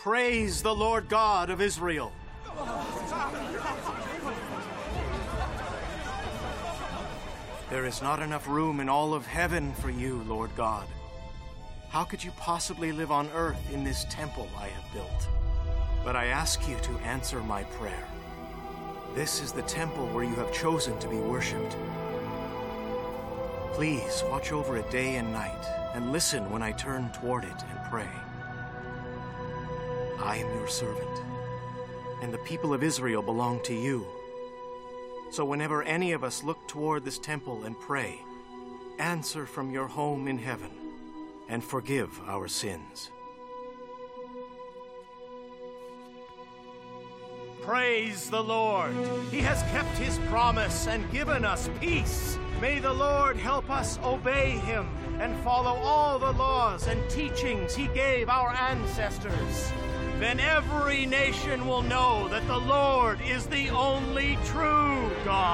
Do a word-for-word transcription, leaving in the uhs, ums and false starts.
Praise the Lord God of Israel. There is not enough room in all of heaven for you, Lord God. How could you possibly live on earth in this temple I have built? But I ask you to answer my prayer. This is the temple where you have chosen to be worshipped. Please watch over it day and night, and listen when I turn toward it and pray. I am your servant, and the people of Israel belong to you. So whenever any of us look toward this temple and pray, answer from your home in heaven and forgive our sins. Praise the Lord! He has kept his promise and given us peace. May the Lord help us obey him and follow all the laws and teachings he gave our ancestors. Then every nation will know that the Lord is the only true God.